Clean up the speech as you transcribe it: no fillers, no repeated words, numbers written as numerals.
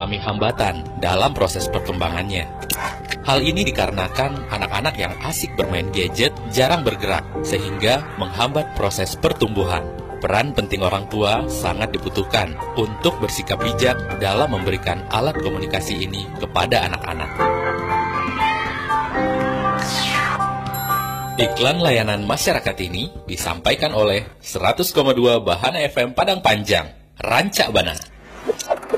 mengalami hambatan dalam proses perkembangannya. Hal ini dikarenakan anak-anak yang asik bermain gadget jarang bergerak, sehingga menghambat proses pertumbuhan. Peran penting orang tua sangat dibutuhkan untuk bersikap bijak dalam memberikan alat komunikasi ini kepada anak-anak. Iklan layanan masyarakat ini disampaikan oleh 100,2 Bahana FM Padang Panjang, Rancak Bana.